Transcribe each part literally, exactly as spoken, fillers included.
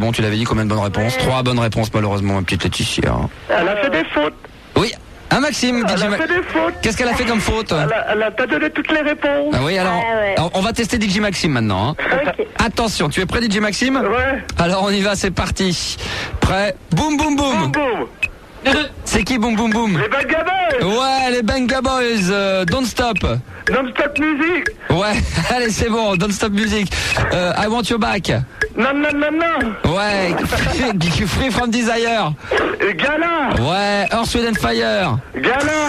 bon, tu l'avais dit, combien de bonnes réponses? Ouais. Trois bonnes réponses, malheureusement, ma petite Laetitia. Elle a fait des fautes. Oui. Hein, Maxime, D J Elle a Ma- fait des fautes. Qu'est-ce qu'elle a fait comme faute? Elle a, elle a pas donné toutes les réponses. Ah oui, alors, Ah ouais. alors, on va tester D J Maxime maintenant. Hein. Ok. Attention, tu es prêt, D J Maxime? Ouais. Alors on y va, c'est parti. Prêt? Boum boum Boum boum. boum. C'est qui boum boum boum? Les Bangabers. Ouais, les Banga Boys, euh, Don't Stop. Non-stop music. Ouais, allez c'est bon, Don't Stop Music. Euh, I Want You Back. Non, non, non, non. Ouais, Free From Desire. Et Gala. Ouais, Earth, Wind and Fire. Gala.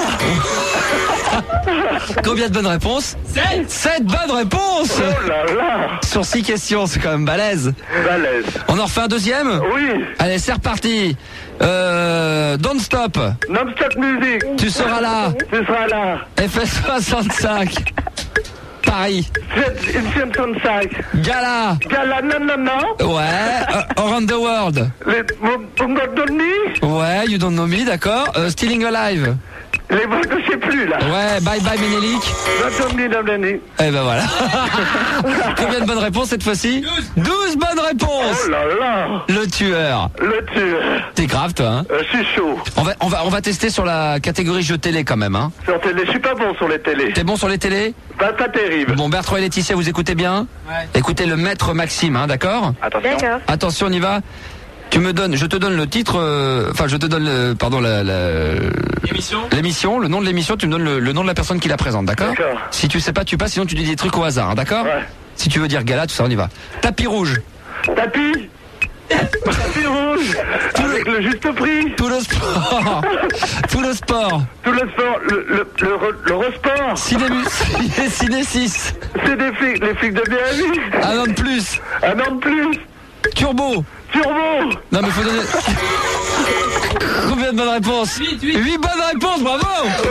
Combien de bonnes réponses? Sept. Sept bonnes réponses. Oh là là. Sur six questions, c'est quand même balèze. Balèze. On en refait un deuxième? Oui. Allez, c'est reparti. Euh, Don't Stop. Non-stop music. Tu seras là. Tu seras là. F S soixante-cinq. Paris. Une trente-cinq. Gala. Gala, non, non, non. Ouais. Uh, Around the World. Les Bongondoni. Ouais, You Don't Know Me, d'accord. Euh, Stealing Alive. Les bons, je sais plus, là. Ouais, Bye Bye Menelik. Bongondoni, Bongondoni. Eh ben voilà. Combien de bonnes réponses cette fois-ci? douze bonnes réponses. Oh là là. Le tueur. Le tueur. T'es grave toi, hein? Euh, je suis chaud. On va, on va, on va tester sur la catégorie jeux télé quand même, hein. Sur télé, je suis pas bon sur les télés. T'es bon sur les télés? Pas, pas terrible. Bon, Bertrand et Laetitia, vous écoutez bien? Ouais. Écoutez le maître Maxime, hein, d'accord? Attention. D'accord. Attention, on y va. Tu me donnes, je te donne le titre, euh, enfin, je te donne, le, pardon, la, la, l'émission, l'émission, le nom de l'émission. Tu me donnes le, le nom de la personne qui la présente, d'accord? D'accord. Si tu sais pas, tu passes. Sinon, tu dis des trucs au hasard, hein, d'accord? Ouais. Si tu veux dire gala, tout ça, on y va. Tapis rouge. Tapis. Tapis rouge. Avec le juste prix. Tout le sport. Tout le sport. Tout le sport. Le, le, le, re- l'Eurosport. Cinémus. Ciné six. C'est des flics, les flics de Miami. Un an de plus. Un an de plus. Turbo. Turbo. Non mais faut donner. Combien de bonnes réponses? huit bonnes réponses, bravo.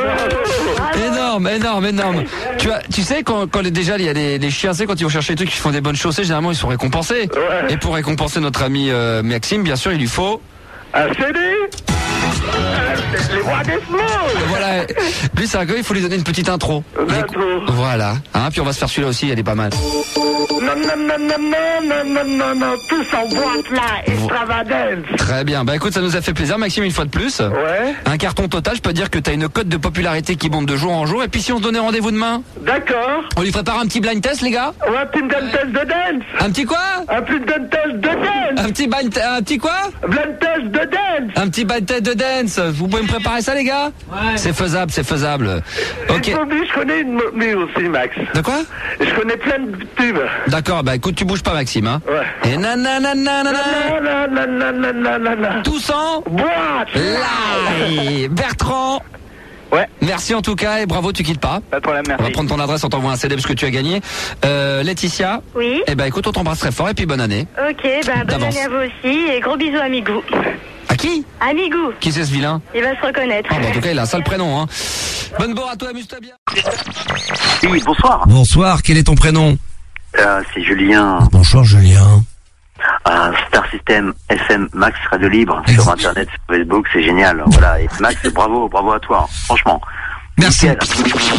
Énorme, énorme, énorme. Tu as, tu sais quand, quand les- déjà il y a les, les chiens, c'est quand ils vont chercher des trucs qui font des bonnes chaussées, généralement ils sont récompensés. Ouais. Et pour récompenser notre ami euh, Maxime, bien sûr, il lui faut. Un C D. Euh, Les rois des flots. Voilà. Lui c'est un gars, il faut lui donner une petite intro. L'intro. Voilà. Hein, puis on va se faire celui-là aussi, elle est pas mal. Non, non, non, non, non, non, non, non, non, tous en boîte là, extravagance. Très bien. Bah écoute, ça nous a fait plaisir, Maxime, une fois de plus. Ouais. Un carton total, je peux te dire que t'as une cote de popularité qui monte de jour en jour. Et puis si on se donnait rendez-vous demain, D'accord. on lui prépare un petit blind test, les gars? Ouais, un petit blind test de dance. Un petit quoi? Un petit blind test de dance. Un petit blind, un petit quoi? Blind test de dance. Un petit blind test de dance. Vous pouvez me préparer ça, les gars? Ouais. C'est faisable, c'est faisable. Ok. Et pour lui, je connais une mais aussi, Max. De quoi? Je connais plein de tubes. D'accord, bah écoute, tu bouges pas, Maxime, hein? Ouais. Et nanana, nanana, La, la, la, la, la, la, la. tous en Boîte. live. Bertrand. Ouais. Merci en tout cas et bravo, tu quittes pas. Pas de problème, On va merci. prendre ton adresse, on t'envoie un C D parce que tu as gagné. Euh, Laetitia. Oui. Eh ben écoute, on t'embrasse très fort et puis bonne année. Ok, ben bonne D'avance. année à vous aussi et gros bisous à Migou. À qui? Amigou, Qui c'est ce vilain? il va se reconnaître. Ah bon, en tout cas, il a un sale prénom, hein. Bonne bourre à toi, amuse-toi bien. Oui, bonsoir. Bonsoir, quel est ton prénom? Euh, c'est Julien, Bonjour Julien. à Star System F M Max Radio Libre sur Internet, sur Facebook, c'est génial. Voilà, et Max, bravo, bravo à toi, franchement. Merci. Nickel.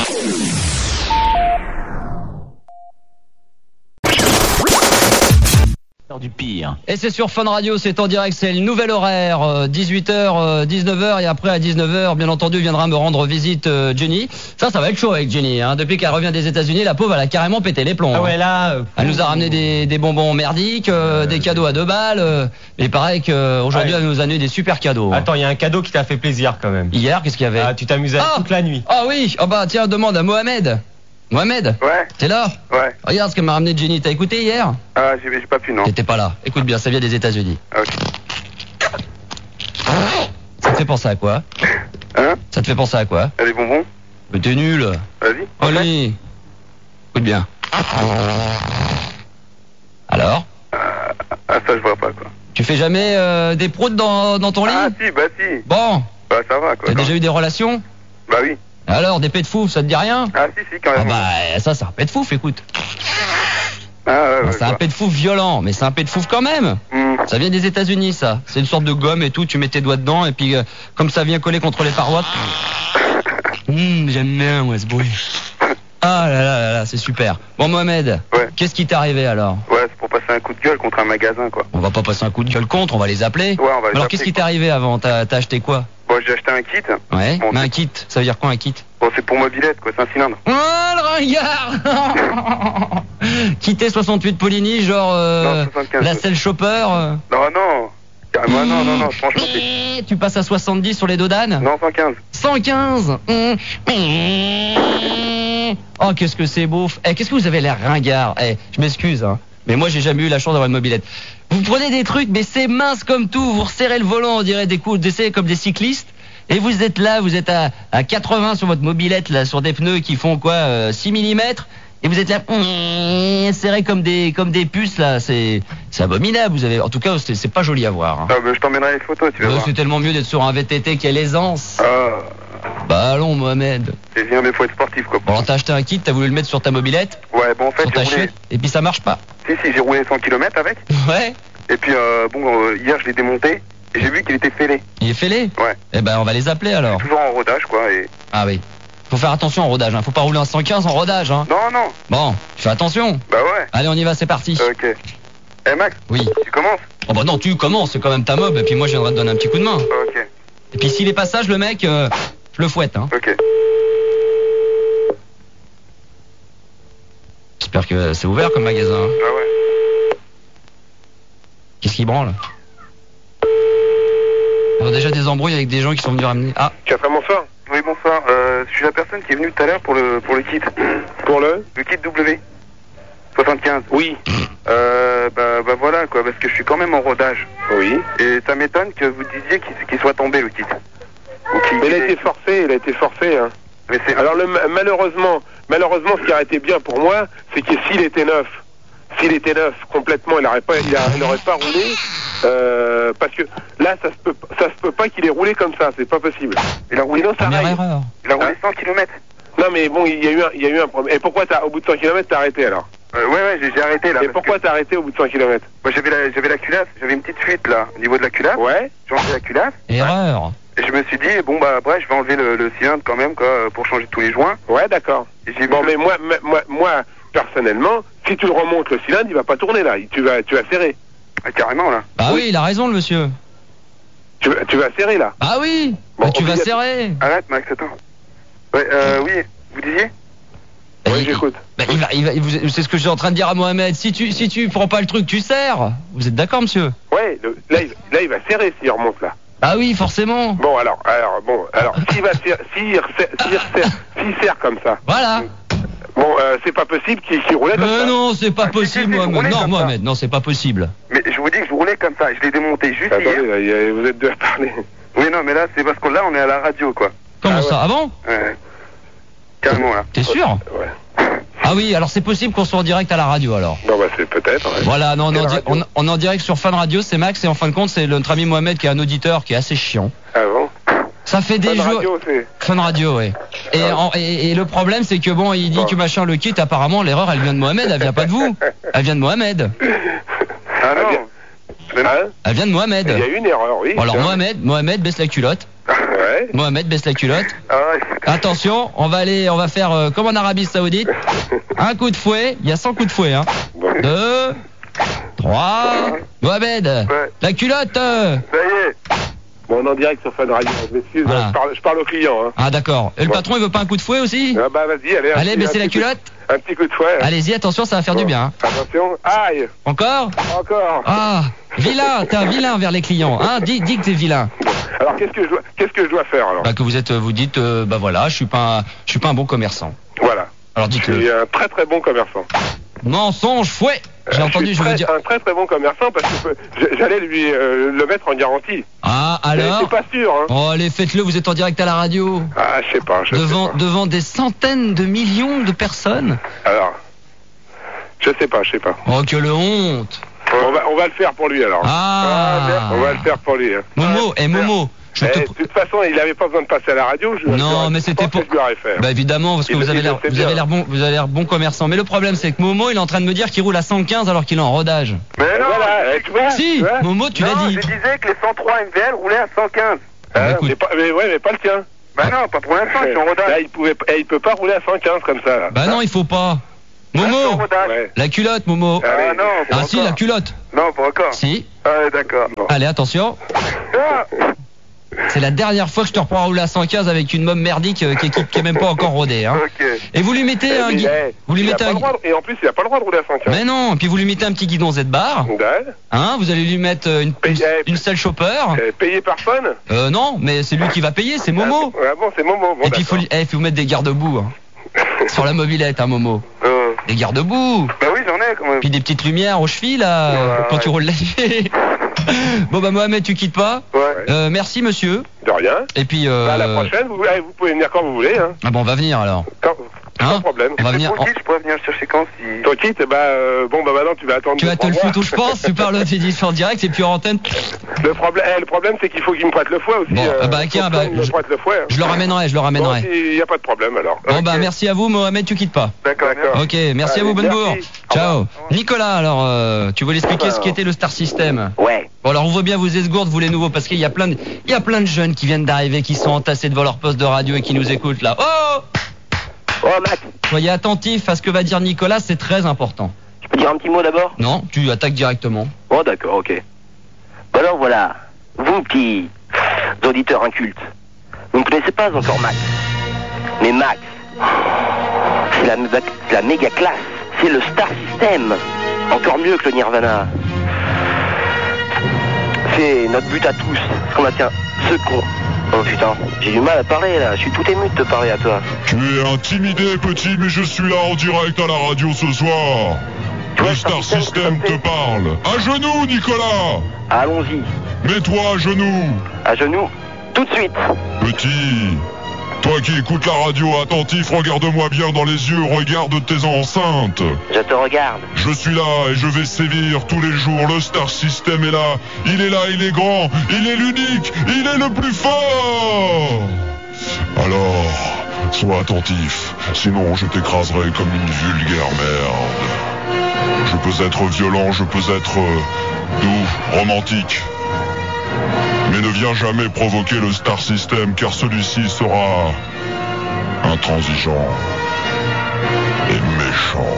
Du pire. Et c'est sur Fun Radio, c'est en direct, c'est le nouvel horaire, euh, dix-huit heures, euh, dix-neuf heures, et après à dix-neuf heures, bien entendu, viendra me rendre visite euh, Jenny. Ça, ça va être chaud avec Jenny, hein. Depuis qu'elle revient des États-Unis, la pauvre, elle a carrément pété les plombs. Ah ouais, hein. là. euh, Elle nous a ramené des, des bonbons merdiques, euh, des cadeaux à deux balles, euh, mais pareil qu'aujourd'hui, Ouais. elle nous a donné des super cadeaux. Attends, il y a un cadeau qui t'a fait plaisir quand même. Hier, qu'est-ce qu'il y avait? Ah, tu t'amusais Ah. toute la nuit. Ah oui, ah bah tiens, demande à Mohamed. Mohamed, Ouais, t'es là? ouais. Regarde ce que m'a ramené Jenny, t'as écouté hier? Ah, j'ai j'ai pas pu, non. T'étais pas là. Écoute bien, ça vient des États-Unis. Ok. Ça te fait penser à quoi? Hein? Ça te fait penser à quoi? T'as des bonbons? Mais t'es nul. Vas-y. Allez. Écoute bien. Alors? Ah, ça, je vois pas, quoi. Tu fais jamais euh, des proutes dans, dans ton lit? Ah, si, bah si. Bon, Bah, ça va, quoi. t'as déjà eu des relations? Bah oui. Alors, des pets de fou, ça te dit rien? Ah, si, si, quand Ah même. bah, ça, c'est un pet de fouf, écoute. Ah, ouais, ouais. C'est un pet de fouf violent, mais c'est un pet de fouf quand même. Hmm. Ça vient des États-Unis, ça. C'est une sorte de gomme et tout, tu mets tes doigts dedans, et puis, euh, comme ça vient coller contre les parois. Hum, j'aime bien, ouais, ce bruit. Ah là là là là, c'est super. Bon Mohamed, Ouais. qu'est-ce qui t'est arrivé alors? Ouais, c'est pour passer un coup de gueule contre un magasin, quoi. On va pas passer un coup de gueule contre, on va les appeler. Ouais, on va les Alors appeler, qu'est-ce qui t'est quoi. arrivé avant? T'as t'as acheté quoi? Bon, j'ai acheté un kit. Ouais, Bon, mais un c'est- kit, ça veut dire quoi un kit? Bon, c'est pour mobilette, quoi, c'est un cylindre. Oh le ringard. Quitté soixante-huit Poligny, genre euh, Non, soixante-quinze. la selle chopper. euh. Non, non. Carrément, non, non, non, franchement, c'est... Tu passes à soixante-dix sur les dodanes? Non, cent quinze. cent quinze. Oh, qu'est-ce que c'est beau. Eh, qu'est-ce que vous avez l'air ringard. Eh, je m'excuse, hein. Mais moi, j'ai jamais eu la chance d'avoir une mobilette. Vous prenez des trucs, mais c'est mince comme tout. Vous resserrez le volant, on dirait des coups d'essai comme des cyclistes. Et vous êtes là, vous êtes à, à quatre-vingts sur votre mobilette, là, sur des pneus qui font quoi, euh, six millimètres. Et vous êtes là, serré comme des, comme des puces, là. C'est, c'est abominable. Vous avez, en tout cas, c'est, c'est pas joli à voir. Hein. Ah, bah, je t'emmènerai les photos, tu vas Euh, voir. c'est tellement mieux d'être sur un V T T qui a l'aisance. Ah, Bah allons, Mohamed. c'est bien, mais faut être sportif, quoi. Bon, alors t'as acheté un kit, t'as voulu le mettre sur ta mobilette, Ouais, bon, en fait, sur ta j'ai roulé... chute, et puis ça marche pas. Si, si, j'ai roulé cent kilomètres avec. Ouais. Et puis, euh, bon, euh, hier, je l'ai démonté. Et j'ai vu qu'il était fêlé. Il est fêlé. Ouais. Eh ben, on va les appeler alors. Toujours en rodage, quoi, et... Ah oui. Faut faire attention en rodage, hein. Faut pas rouler en cent quinze en rodage, hein. Non, non. Bon, fais attention. Bah ouais. Allez, on y va, c'est parti. Ok. Eh, Max, Oui. tu commences? Oh bah non, tu commences, c'est quand même ta mob, et puis moi je viendrai te donner un petit coup de main. Ok. Et puis s'il est pas sage, le mec, euh, je le fouette, hein. Ok. J'espère que c'est ouvert comme magasin. hein. Ah ouais. Qu'est-ce qui branle? On a déjà des embrouilles avec des gens qui sont venus ramener. Ah, Catherine, bonsoir. Oui, bonsoir. Euh, je suis la personne qui est venue tout à l'heure pour le, pour le kit. Pour le Le kit W. soixante-quinze. Oui. Euh, bah, bah voilà, quoi, parce que je suis quand même en rodage. Oui. Et ça m'étonne que vous disiez qu'il qu'il soit tombé, le kit. Ou qu'il- Mais il a été forcé, il a été forcé. Hein. Mais c'est... Alors le, malheureusement, malheureusement, ce qui aurait été bien pour moi, c'est que s'il était neuf, s'il était neuf complètement, il n'aurait pas, il a- il n'aurait pas roulé, euh, parce que là, ça se peut, ça se peut pas qu'il ait roulé comme ça, c'est pas possible. Il a roulé, Sinon, ça première raille. erreur. il a roulé cent kilomètres. Non, mais bon, il y a eu un, il y a eu un problème. Et pourquoi t'as, au bout de cent kilomètres, t'as arrêté alors? Euh, ouais, ouais, j'ai, j'ai arrêté, là. Et parce pourquoi que- t'as arrêté au bout de cent kilomètres? Moi, j'avais la, j'avais la culasse, j'avais une petite fuite, là, au niveau de la culasse. Ouais. J'ai enlevé la culasse. Erreur. Et je me suis dit, bon, bah, après, je vais enlever le, le cylindre quand même, quoi, pour changer tous les joints. Ouais, d'accord. Et j'ai Bon, vu mais le- moi, m- moi, moi, personnellement, si tu le remontes le cylindre, il va pas tourner là. Tu vas, tu vas serrer. Ah, carrément, là. Bah oui, il a raison, le monsieur. Tu, vas- tu vas serrer là. Ah oui. Bon, Bah tu vas obligato- serrer. Arrête, Max, attends. Ouais, euh, oui, vous disiez? Bah, Oui, il- j'écoute. Bah, il va, il va, vous- c'est ce que je suis en train de dire à Mohamed. Si tu, si tu prends pas le truc, tu serres. Vous êtes d'accord, monsieur? Ouais, le- là, il, là, il va serrer s'il remonte là. Ah oui, forcément. Bon, alors, alors, bon, alors, s'il va serrer, s'il resserre- s'il resserre- s'il serre comme ça, Voilà. bon, euh, c'est pas possible qu'il qu'il roulait comme Euh, ça. non, c'est pas Ah, si, si, possible, si, vous Mohamed. roulez Non, comme ça. Mohamed, non, c'est pas possible. Mais je vous dis que je roulais comme ça, je l'ai démonté juste Attendez, hier. là, il y a- vous êtes deux à parler. Oui, non, mais là, c'est parce que là, on est à la radio, quoi. Comment Ah ouais. ça? Ah bon? Ouais. Carrément, là. T'es sûr? Ouais. Ah oui, alors c'est possible qu'on soit en direct à la radio alors. Non, bah, c'est peut-être. Ouais. Voilà, non, on, est Quelle en di- radio on, on est en direct sur Fun Radio, c'est Max et en fin de compte c'est notre ami Mohamed qui est un auditeur qui est assez chiant. Ah bon? Ça fait des Fun jours. Radio, c'est. Fun Radio, oui. Et, en- et, et le problème c'est que bon, il dit Bon. que machin le quitte, apparemment l'erreur elle vient de Mohamed, elle vient pas de vous. Elle vient de Mohamed. Ah non. bien. Mais non. Hein? Elle vient de Mohamed. Il y a eu une erreur, oui. Bon, alors tiens. Mohamed, Mohamed baisse la culotte. Ouais. Mohamed baisse la culotte. Ah ouais. Attention, on va aller, on va faire euh, comme en Arabie Saoudite. Un coup de fouet, il y a cent coups de fouet, hein. Bon. Deux, trois, Mohamed, Ouais. la culotte. euh. Ça y est. Bon, on est en direct sur Fun Radio. Je m'excuse, Voilà. je, parle, je parle au client. Hein. Ah d'accord. Et le Bon. patron il veut pas un coup de fouet aussi? Ah bah vas-y, allez. un Allez, petit- baissez un la petit coup- culotte. Un petit coup de fouet. hein. Allez-y, attention, ça va faire du Bon. bien. hein. Attention. Aïe. Encore? Encore. Ah, vilain, t'es un vilain vers les clients. Hein, dis, dis que t'es vilain. Alors qu'est-ce que je dois, qu'est-ce que je dois faire alors? Bah que vous êtes, vous dites, euh, bah voilà, je suis pas, un, je suis pas un bon commerçant. Voilà. Alors Je dites-le. suis un très très bon commerçant. Mensonge, fouet. J'ai Euh, entendu, suis je veux très- dire. un très très bon commerçant parce que je- j'allais lui euh, le mettre en garantie. Ah Mais alors? c'est pas sûr. Hein. Oh allez, faites-le. Vous êtes en direct à la radio. Ah, je sais pas. Je Devant, sais pas. devant des centaines de millions de personnes. Alors, je sais pas, je sais pas. Oh que le honte. On va, on va le faire pour lui alors. Ah. On va le faire pour lui. Hein. Momo, et Momo, je Eh, te. de toute façon, il avait pas besoin de passer à la radio. Je, je Non, l'aurais- mais je c'était pense pour. que je lui aurais fait. hein. Bah évidemment, parce que Il- vous avez il l'air, le sait vous bien. avez l'air bon, vous avez l'air bon commerçant. Mais le problème, c'est que Momo, il est en train de me dire qu'il roule à cent quinze alors qu'il est en rodage. Mais non. Voilà, eh, tu vois, Si, tu vois. Momo, tu non, l'as dit. je disais que les cent trois M V L roulaient à cent quinze. Hein, Écoute. mais, pas, mais ouais, mais pas le tien. Bah non, pas pour l'instant, je suis en rodage. Là, il pouvait, eh, il peut pas rouler à cent quinze comme ça. Là. Bah non, il faut pas. Ah, je suis en Momo, rodage. Ouais. la culotte, Momo. Ah non, pas Ah si, encore. la culotte. Non, pas encore. Si. Ah ouais, d'accord. Bon. Allez, attention. Ah, C'est la dernière fois que je te reprends à rouler à cent quinze avec une môme merdique euh, qui, qui, qui est même pas encore rodée. Hein. ok. Et vous lui mettez Eh, un mais, gui- eh, vous lui il a mettez pas un le droit de- Et en plus, il a pas le droit de rouler à cent quinze. Mais non, puis vous lui mettez un petit guidon Z-bar. Ouais. Hein, vous allez lui mettre euh, une, une, Paye- eh, une selle chopper. Euh, Payé par fun. Euh, non, mais c'est lui qui va payer, c'est Momo. Ah bon, c'est Momo. Bon, Et puis il faut, d'accord. lui- eh, faut vous mettre des garde-boue hein. sur la mobilette, hein, Momo. Euh, Des garde-boue. bah oui, j'en ai quand même. Puis des petites lumières aux chevilles là, Ouais, quand ouais. tu roules la nuit. Bon bah Mohamed, tu quittes pas. Ouais. Euh, merci monsieur. De rien. Et puis euh... Bah, à la prochaine, vous, eh, vous pouvez venir quand vous voulez. Hein. ah bon, on va venir alors. Quand, Hein sans problème. On va venir. Pour le kit, je pourrais venir le chercher quand si... Ton kit, bah, euh, bon, bah maintenant, tu vas attendre. Tu deux, vas te trois le mois. foutre où je pense, tu parles de diffusion en direct et puis en antenne. Le problème, eh, le problème, c'est qu'il faut qu'il me prête le fouet aussi. Bon, euh, ah bah, faut tiens, que bah, il me je- prête le fouet. Hein. Je le ramènerai, je le Bon, ramènerai. il n'y a pas de problème alors. Bon Ok. bah merci à vous Mohamed, tu quittes pas. D'accord, D'accord. Ok, merci à Allez, vous Bonnecourt. merci. Ciao. Nicolas, alors euh, tu voulais expliquer ce qu'était le Star System. Ouais. Bon alors on voit bien vos esgourdes, vous les nouveaux, parce qu'il y a plein de, il y a plein de jeunes qui viennent d'arriver, qui sont entassés devant leur poste de radio et qui nous écoutent là. Oh, Oh, Max, soyez attentifs à ce que va dire Nicolas, c'est très important. je peux dire un petit mot d'abord? Non, tu attaques directement. Oh, d'accord, ok. Bah alors voilà, vous petits auditeurs incultes, vous ne connaissez pas encore Max. Mais Max, c'est la, méga- c'est la méga classe, c'est le Star System, encore mieux que le Nirvana. C'est notre but à tous, ce qu'on a tient, ce qu'on... Oh putain, j'ai du mal à parler là, je suis tout ému de te parler à toi. Tu es intimidé, petit, mais je suis là en direct à la radio ce soir. Le Star System te parle. À genoux, Nicolas. Allons-y, Mets-toi à genoux. à genoux, tout de suite. Petit, toi qui écoutes la radio attentif, regarde-moi bien dans les yeux, regarde tes enceintes. Je te regarde. Je suis là et je vais sévir tous les jours. Le Star System est là. Il est là, il est grand, il est l'unique, il est le plus fort. Alors, sois attentif, sinon je t'écraserai comme une vulgaire merde. Je peux être violent, je peux être euh, doux, romantique. Mais ne viens jamais provoquer le Star System, car celui-ci sera intransigeant et méchant.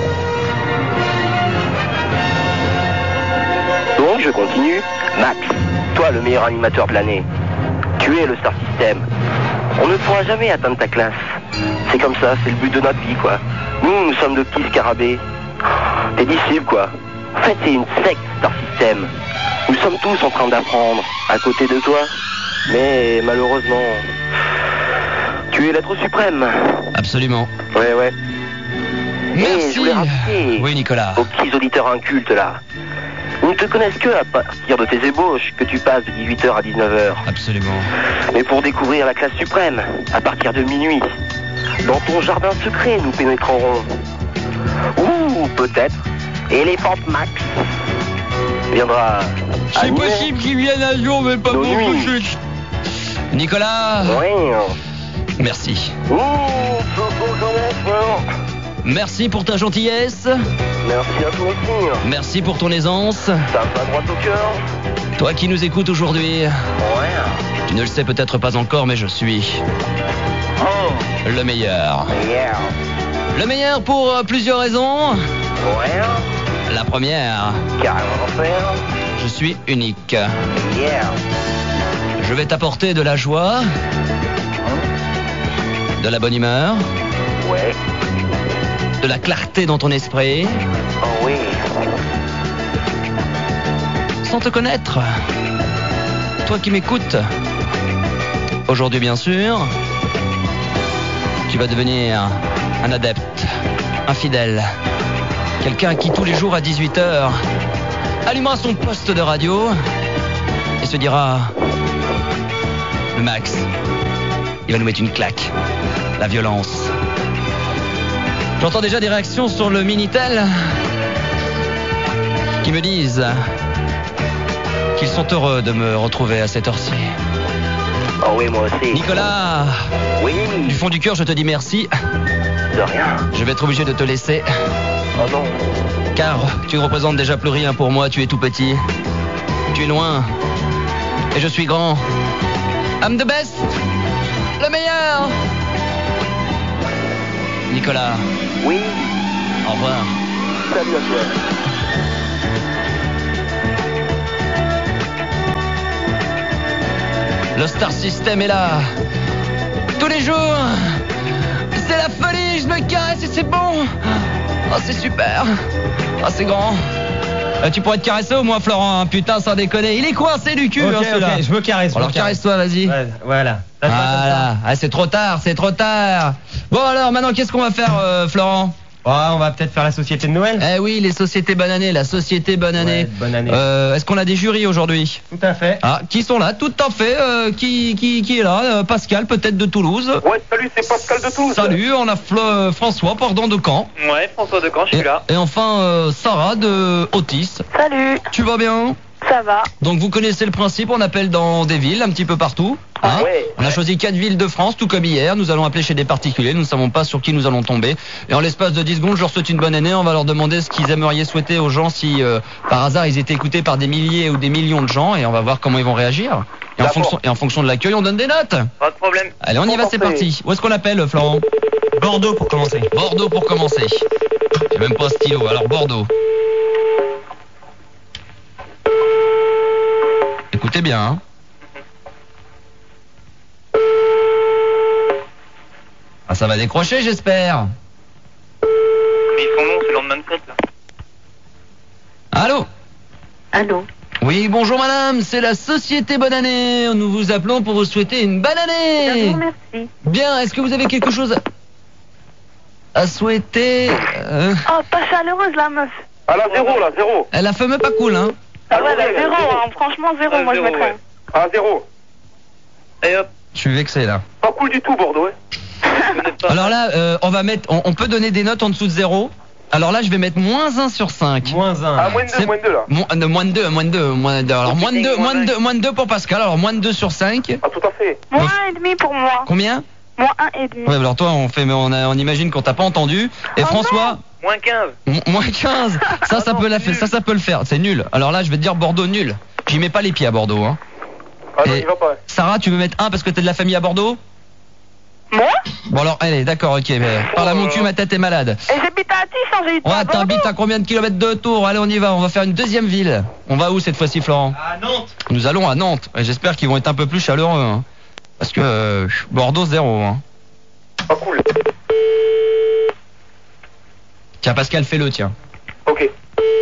Donc je continue. Max, toi le meilleur animateur de l'année. Tu es le Star System. On ne pourra jamais atteindre ta classe. C'est comme ça, c'est le but de notre vie, quoi. Nous, nous sommes de petits scarabées. Tes disciples, quoi. En fait, c'est une secte, Star System. Nous sommes tous en train d'apprendre à côté de toi. Mais malheureusement, tu es l'être suprême. Absolument. Ouais, ouais. Mais je Merci. voulais rappeler Oui Nicolas. aux petits auditeurs incultes, là. Ils ne te connaissent que à partir de tes ébauches que tu passes de dix-huit heures à dix-neuf heures. Absolument. Mais pour découvrir la classe suprême, à partir de minuit, dans ton jardin secret, nous pénétrerons. Ou peut-être, Elephant Max viendra. C'est animer possible qu'ils viennent un jour, mais pas nos pour tout de nuits. suite. Nicolas, Oui. merci. Ouh, ce beau commencement. Merci pour ta gentillesse. Merci à toi aussi. Merci pour ton aisance. Ça me va droit au cœur. Toi qui nous écoutes aujourd'hui, Ouais. tu ne le sais peut-être pas encore, mais je suis Oh, le meilleur. yeah. Le meilleur pour euh, plusieurs raisons. Ouais. La première, Carrément l'enfer. je suis unique. Yeah. Je vais t'apporter de la joie, de la bonne humeur, Ouais. de la clarté dans ton esprit, Oh oui. sans te connaître. Toi qui m'écoutes, aujourd'hui bien sûr, tu vas devenir un adepte, un fidèle, quelqu'un qui tous les jours à dix-huit heures allumera son poste de radio et se dira: le Max, il va nous mettre une claque, la violence. J'entends déjà des réactions sur le Minitel qui me disent qu'ils sont heureux de me retrouver à cette heure-ci. Oh oui, moi aussi. Nicolas, Oui. du fond du cœur, je te dis merci. De rien. Je vais être obligé de te laisser, Oh non. car tu ne représentes déjà plus rien pour moi. Tu es tout petit, tu es loin, et je suis grand. I'm the best. le meilleur. Nicolas. Oui. Au revoir. Salut à toi. Le Star System est là. Tous les jours. C'est la folie, je me caresse et c'est bon. Oh, c'est super. Oh, c'est grand. Euh, tu pourrais te caresser au moins, Florent, hein. Putain, sans déconner. Il est coincé du cul, Ok, hein, celui-là. ok, je me caresse. je Alors me caresse. caresse-toi, vas-y. Ouais, voilà. Ça se passe comme ça. Voilà. Ah, c'est trop tard, c'est trop tard. Bon alors, maintenant, qu'est-ce qu'on va faire, euh, Florent? Ouais, on va peut-être faire la société de Noël. Eh oui, les sociétés bonne année, la société bonne année. Ouais, bonne année. Euh, est-ce qu'on a des jurys aujourd'hui? Tout à fait. Ah, qui sont là? Tout à fait. Euh, qui, qui, qui est là? Euh, Pascal, peut-être de Toulouse. Ouais, salut, c'est Pascal de Toulouse. Salut, on a Flo- euh, François, pardon, de Caen. Ouais, François de Caen, je Et, et enfin, euh, Sarah de Otis. Salut, Tu vas bien? ça va? Donc vous connaissez le principe, on appelle dans des villes, un petit peu partout. Hein. Ouais. On a choisi quatre villes de France, tout comme hier. Nous allons appeler chez des particuliers, nous ne savons pas sur qui nous allons tomber. Et en l'espace de dix secondes, je leur souhaite une bonne année. On va leur demander ce qu'ils aimeraient souhaiter aux gens si euh, par hasard ils étaient écoutés par des milliers ou des millions de gens. Et on va voir comment ils vont réagir. Et en, D'accord. fonction, et en fonction de l'accueil, on donne des notes. Pas de problème. Allez, on y va, c'est parti. Où est-ce qu'on appelle, Florent? Bordeaux pour commencer. Bordeaux pour commencer. J'ai même pas un stylo, alors Bordeaux. Écoutez bien, hein. Ah, ça va décrocher, j'espère. Mais son nom, c'est le lendemain de fête, là. Allô? Allô? Oui, bonjour madame, c'est la Société Bonne Année. Nous vous appelons pour vous souhaiter une bonne Je année. vous remercie. Bien, est-ce que vous avez quelque chose à, à souhaiter euh, Oh, pas chaleureuse la meuf. Ah là, zéro, là, zéro. Elle a fameux pas cool, hein. Ah ouais, la ouais, zéro, zéro. hein. Franchement zéro, Ah, moi zéro, je mettrais. ouais. Ah, zéro. Et hop. Je suis vexé là. Pas cool du tout, Bordeaux, ouais. Alors là, euh, on va mettre, on, on peut donner des notes en dessous de zéro. Alors là, je vais mettre moins un sur cinq. Moins un. Ah, moins de C'est- deux, moins de deux, là. Mo- euh, moins de deux, moins de deux, moins de deux. Alors moins de deux, moins de deux, moins de deux pour Pascal. Alors moins de deux sur cinq. Ah, tout à fait. Moins un et demi pour moi. Combien? Moins un et demi. Ouais, alors toi, on fait, mais on, a- on imagine qu'on t'a pas entendu. Et Oh François, Moins quinze. m- moins quinze. Ça, ça non, peut la c'est faire. nul. Ça, ça peut le faire. C'est nul. Alors là, je vais te dire Bordeaux nul. J'y mets pas les pieds à Bordeaux. Hein. Ah non, Et- il va pas. Sarah, tu veux mettre un parce que t'es de la famille à Bordeaux? Moi? Bon alors, allez, d'accord, ok. Mais par là, mon cul, ma tête est malade. Et j'habite à Atis, hein, j'habite pas à Ouais, Bordeaux. t'habites à combien de kilomètres de Tours? Allez, on y va. On va faire une deuxième ville. On va où cette fois-ci, Florent? À Nantes. Nous allons à Nantes. Et j'espère qu'ils vont être un peu plus chaleureux. Hein. Parce que euh, Bordeaux, zéro. Hein. Pas cool. Tiens, Pascal, fais-le, tiens. Ok.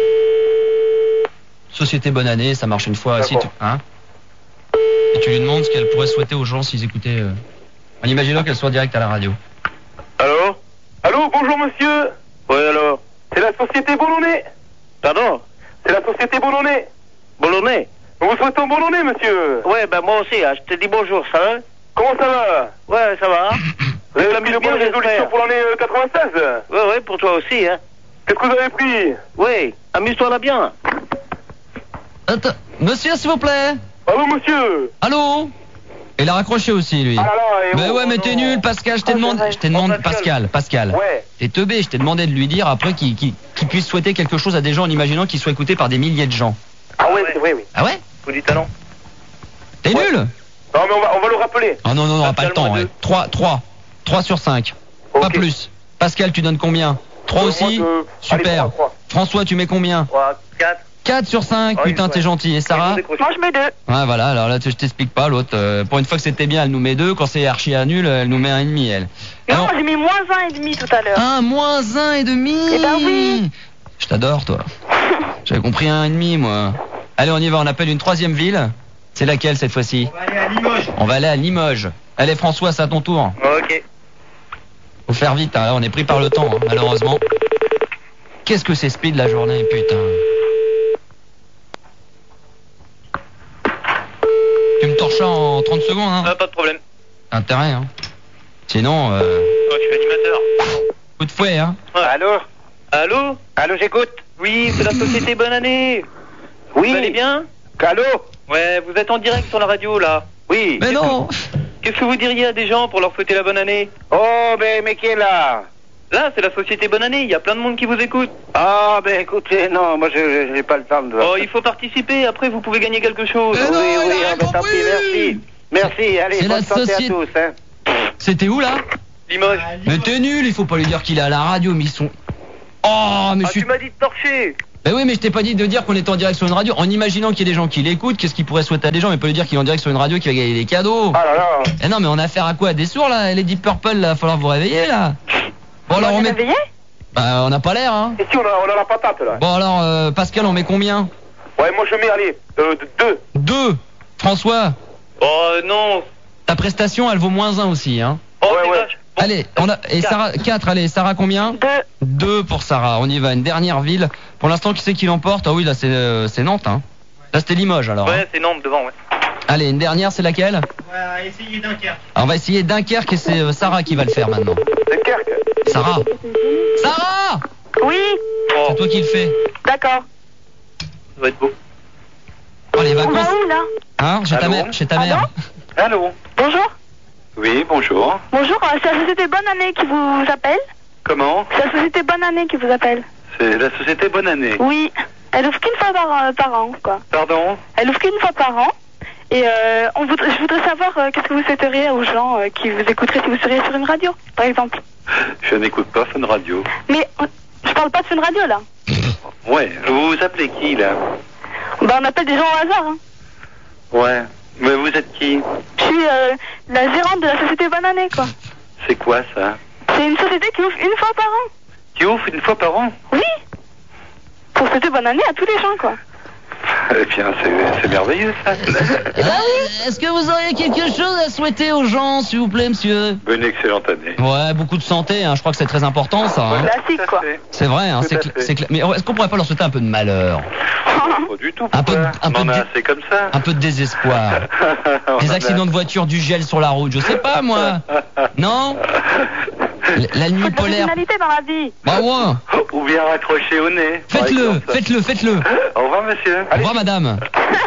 Société Bonne Année, ça marche une fois. Si tu, D'accord. hein Et tu lui demandes ce qu'elle pourrait souhaiter aux gens s'ils écoutaient. Euh... En imaginant qu'elle soit directe à la radio. Allô? Allô, bonjour, monsieur. Ouais, alors? C'est la société Boulonnais. Pardon? C'est la société Boulonnais. Boulonnais? Nous vous souhaitons bonne année, monsieur. Ouais, ben moi aussi, hein, je te dis bonjour, ça va? Comment ça va? Ouais, ça va. Vous avez pris de bonnes résolutions pour l'année euh, quatre-vingt-seize? Ouais, ouais, pour toi aussi, hein. Qu'est-ce que vous avez pris? Oui, amuse-toi là bien. Attends, monsieur, s'il vous plaît. Allô, monsieur? Allô? Il a raccroché aussi, lui. Ah là là, et Mais oh, ouais, mais oh t'es non. nul, Pascal. Je t'ai Oh, demandé, c'est je t'ai vrai. demandé, Oh, Pascal. Pascal, Pascal. Ouais. T'es teubé. Je t'ai demandé de lui dire après qu'il qu'il- qu'il puisse souhaiter quelque chose à des gens en imaginant qu'il soit écouté par des milliers de gens. Ah ouais, c'est vrai, oui. Ah ouais? Faut du talent. T'es Ouais. nul? Non, mais on va, on va le rappeler. Ah non, non, non, on aura pas le Pascal, temps. moins Ouais. deux. trois, trois. trois sur cinq. Pas Ok. plus. Pascal, tu donnes combien? trois Euh, aussi? moi, je- Super. allez, trois, trois. François, tu mets combien? trois, quatre. quatre sur cinq. Ah oui, Putain, ouais. t'es gentil. Et Sarah? Moi je mets deux. Ouais, voilà, alors là, je t'explique pas, l'autre, euh, pour une fois que c'était bien, elle nous met deux, quand c'est archi à nul, elle nous met un et demi, elle. Non, Alors, j'ai mis moins un et demi tout à l'heure. un, moins un et demi. Eh ben oui. Je t'adore, toi. J'avais compris un et demi, moi. Allez, on y va, on appelle une troisième ville. C'est laquelle, cette fois-ci? On va aller à Limoges. On va aller à Limoges. Allez, François, c'est à ton tour. Ok. Faut faire vite, hein, là, on est pris par le temps, hein, malheureusement. Qu'est-ce que c'est speed la journée, putain. Tu me torches en trente secondes, hein? Ah, pas de problème. Intérêt, hein. Sinon, euh, Oh, je suis animateur. coup de fouet, hein. Allô? Allô? Allô, j'écoute. Oui, c'est la société Bonne Année. Oui. Vous allez bien? Allô? Ouais, vous êtes en direct sur la radio, là. Oui. Mais non. Qu'est-ce que vous diriez à des gens pour leur souhaiter la bonne année? Oh, ben, mais qui est là? Là, c'est la société Bonne Année, il y a plein de monde qui vous écoute. Ah, ben, écoutez, non, moi, je j'ai pas le temps de... Oh, il faut participer, après, vous pouvez gagner quelque chose. Mais non, oui, il oui, a rien ah, ben, tant compris. pis, merci. Merci, allez, C'est bonne la santé société- à tous, hein. C'était où là? Limoges. Mais t'es nul, il faut pas lui dire qu'il est à la radio, mais ils sont... Oh, mais Ah, je suis... tu m'as dit de torcher. Ben oui, mais je t'ai pas dit de dire qu'on est en direct sur une radio. En imaginant qu'il y ait des gens qui l'écoutent, qu'est-ce qu'il pourrait souhaiter à des gens, mais pas lui dire qu'il est en direct sur une radio qui va gagner des cadeaux. Ah là là. Eh non, mais on a affaire à quoi? Des sourds là? Les Deep Purple là, va falloir vous réveiller là. Bon alors on met... réveillé? Bah on n'a pas l'air hein. Et si on a, on a la patate là. Bon alors euh, Pascal, on met combien? Ouais, moi je mets, allez, euh, deux. Deux. François, Oh non. ta prestation elle vaut moins un aussi hein. Oh, ouais, ouais. Allez, on a... Et Sarah, quatre, allez, Sarah combien? Deux. Deux pour Sarah, on y va, une dernière ville. Pour l'instant, qui c'est qui l'emporte? Ah oui, là c'est euh, c'est Nantes hein. Là c'était Limoges alors. hein. Ouais, c'est Nantes devant, ouais. Allez, une dernière, c'est laquelle? Ouais, on va essayer Dunkerque. Alors, on va essayer Dunkerque et c'est euh, Sarah qui va le faire maintenant. Dunkerque. Sarah Sarah Oui. C'est toi qui le fais. D'accord. Ça va être beau. Oh, les On vacances. va où là? Hein, chez ta Allô mère, chez ta Allô mère. Allô. Bonjour. Oui, bonjour. Bonjour, euh, c'est la société Bonne Année qui vous appelle. Comment? C'est la société Bonne Année qui vous appelle. C'est la société Bonne Année. Oui. Elle ouvre qu'une fois par, euh, par an, quoi. Pardon? Elle ouvre qu'une fois par an. Et euh, on voudrait, je voudrais savoir euh, qu'est-ce que vous souhaiteriez aux gens euh, qui vous écouteraient si vous seriez sur une radio, par exemple. Je n'écoute pas Fun Radio. Mais euh, je parle pas de Fun Radio là. Ouais, vous vous appelez qui là? Bah on appelle des gens au hasard. Hein. Ouais, mais vous êtes qui? Je suis euh, la gérante de la société Bonne Année, quoi. C'est quoi ça? C'est une société qui ouvre une fois par an. Qui ouvre une fois par an? Oui. Pour souhaiter bonne année à tous les gens, quoi. Eh bien, c'est c'est merveilleux ça. Est-ce que vous auriez quelque chose à souhaiter aux gens, s'il vous plaît, monsieur? Une excellente année. Ouais, beaucoup de santé, hein. Je crois que c'est très important, ça. Hein. Classique, quoi. C'est vrai, hein. Tout C'est à cl- fait. c'est cl- Mais est-ce qu'on pourrait pas leur souhaiter un peu de malheur, Pas du tout. Un peu de- pourquoi un peu On en a de- assez comme ça. un peu de désespoir, On des en a- accidents de voiture, du gel sur la route, je sais pas moi. Non? L- La nuit Faut de polaire. l'originalité dans la vie. Bah ouais. Ou bien raccroché au nez. par Faites-le, exemple. faites-le, faites-le. Au revoir, monsieur. Au revoir, madame.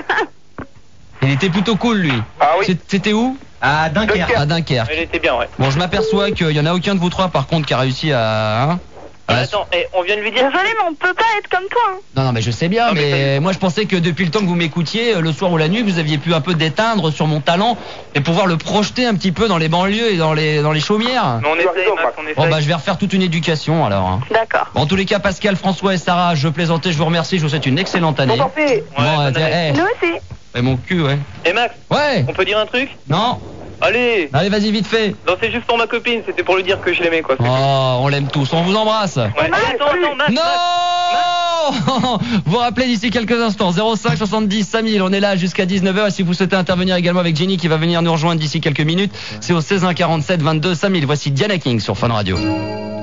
Il était plutôt cool, lui. Ah oui. C'est- C'était où? À Dunkerque. À Dunkerque. Elle était bien, ouais. Bon, je m'aperçois qu'il y en a aucun de vous trois, par contre, qui a réussi à... hein, à- Attends, eh, on vient de lui dire. Désolé, mais on peut pas être comme toi. Hein. Non, non, mais je sais bien, Non, mais mais moi je pensais que depuis le temps que vous m'écoutiez, euh, le soir ou la nuit, vous aviez pu un peu déteindre sur mon talent et pouvoir le projeter un petit peu dans les banlieues et dans les, dans les chaumières. Mais on essaye, Max, on essaye. Bon, bah je vais refaire toute une éducation alors. hein. D'accord. Bon, en tous les cas, Pascal, François et Sarah, je plaisantais, je vous remercie, je vous souhaite une excellente année. Bon, parfait. Bon, Ouais, euh, bonne tiens, année. eh, Nous aussi. eh, mon cul, ouais. Et Max, Ouais. on peut dire un truc? Non. Allez. Allez, vas-y, vite fait. Non, c'est juste pour ma copine, c'était pour lui dire que je l'aimais, quoi. Oh, on l'aime tous, on vous embrasse. Ouais. Allez, attends, attends, Max, Non. Vous rappelez d'ici quelques instants, zéro cinq soixante-dix cinq mille, on est là jusqu'à dix-neuf heures. Et si vous souhaitez intervenir également avec Jenny qui va venir nous rejoindre d'ici quelques minutes, c'est au seize un quarante-sept vingt-deux cinq mille. Voici Diana King sur Fun Radio.